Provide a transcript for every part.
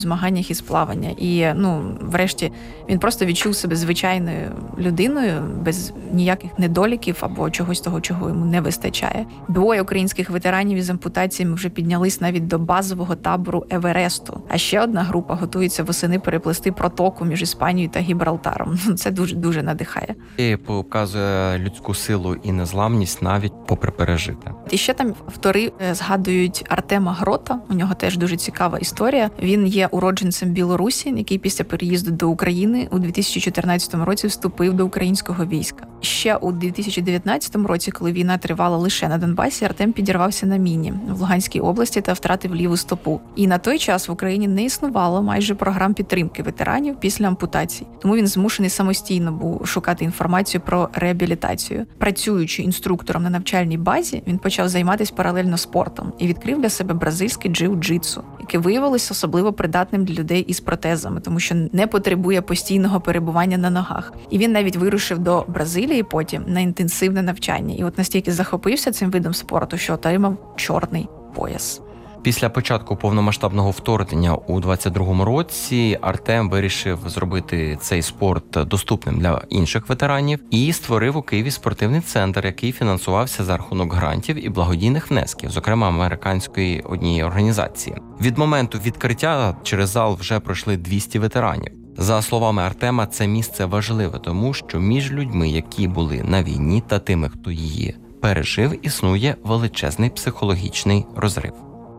змаганнях із плавання. І, врешті, він просто відчув себе звичайною людиною, без ніяких недоліків або чогось того, чого йому не вистачає. Двоє українських ветеранів із ампутаціями вже піднялись навіть до базового табору Евересту. А ще одна група готується восени переплисти протоку між Іспанією та Гібралтаром. Це дуже-дуже надихає. І показує людську силу і незламність навіть попри пережите. І ще там автори згадують Артема Грота. У нього теж дуже цікава історія. Він є уродженцем Білорусі, який після переїзду до України у 2014 році вступив до українського війська. Ще у 2019 році, коли війна тривала лише на Донбасі, Артем підірвався на міні в Луганській області та втратив ліву стопу. І на той час в Україні не існувало майже програм підтримки ветеранів після ампутації. Тому він змушений самостійно був шукати інформацію про реабілітацію. Працюючи інструктором на навчальній базі, він почав займатися паралельно спортом і відкрив для себе бразильське джиу-джитсу, яке виявилось особливо придатним для людей із протезами, тому що не потребує постійного перебування на ногах. І він навіть вирушив до Бразилії потім на інтенсивне навчання. І от настільки захопився цим видом спорту, що отримав чорний пояс. Після початку повномасштабного вторгнення у 22-му році Артем вирішив зробити цей спорт доступним для інших ветеранів і створив у Києві спортивний центр, який фінансувався за рахунок грантів і благодійних внесків, зокрема американської однієї організації. Від моменту відкриття через зал вже пройшли 200 ветеранів. За словами Артема, це місце важливе, тому що між людьми, які були на війні, та тими, хто її пережив, існує величезний психологічний розрив.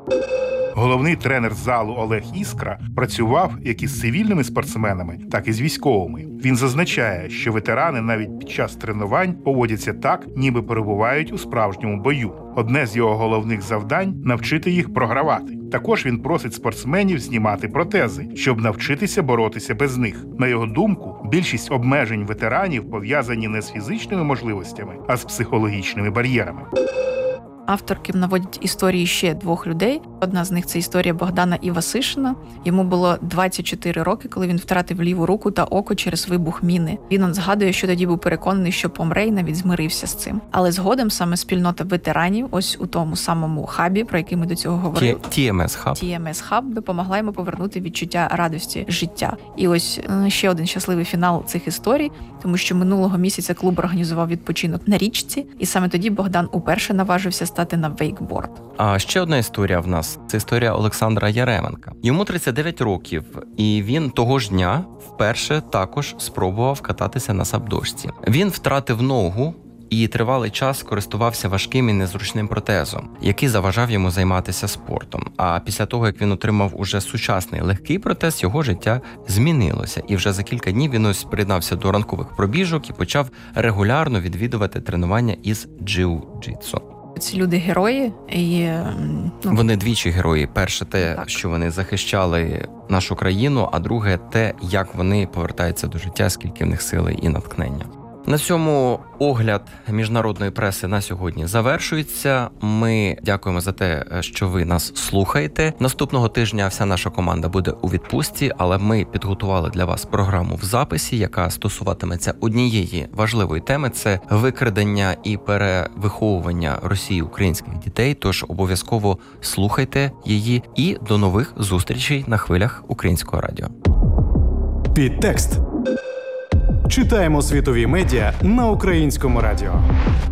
Головний тренер залу Олег Іскра працював як із цивільними спортсменами, так і з військовими. Він зазначає, що ветерани навіть під час тренувань поводяться так, ніби перебувають у справжньому бою. Одне з його головних завдань – навчити їх програвати. Також він просить спортсменів знімати протези, щоб навчитися боротися без них. На його думку, більшість обмежень ветеранів пов'язані не з фізичними можливостями, а з психологічними бар'єрами. Авторки наводять історії ще двох людей. Одна з них – це історія Богдана Івасишина. Йому було 24 роки, коли він втратив ліву руку та око через вибух міни. Він згадує, що тоді був переконаний, що помре, і навіть змирився з цим. Але згодом саме спільнота ветеранів, ось у тому самому хабі, про який ми до цього говорили, TMS Hub, допомогла йому повернути відчуття радості життя. І ось ще один щасливий фінал цих історій, тому що минулого місяця клуб організував відпочинок на річці, і саме тоді Богдан уперше наважився стати на вейкборд. А ще одна історія в нас – це історія Олександра Яременка. Йому 39 років, і він того ж дня вперше також спробував кататися на сабдошці. Він втратив ногу і тривалий час користувався важким і незручним протезом, який заважав йому займатися спортом. А після того, як він отримав уже сучасний легкий протез, його життя змінилося. І вже за кілька днів він ось приєднався до ранкових пробіжок і почав регулярно відвідувати тренування із джиу-джитсу. Ці люди герої, і вони двічі герої. Перше те, що вони захищали нашу країну, а друге те, як вони повертаються до життя, скільки в них сили і натхнення. На цьому огляд міжнародної преси на сьогодні завершується. Ми дякуємо за те, що ви нас слухаєте. Наступного тижня вся наша команда буде у відпустці, але ми підготували для вас програму в записі, яка стосуватиметься однієї важливої теми – це викрадення і перевиховування Росії українських дітей. Тож обов'язково слухайте її і до нових зустрічей на хвилях Українського радіо. Підтекст. Читаємо світові медіа на Українському радіо.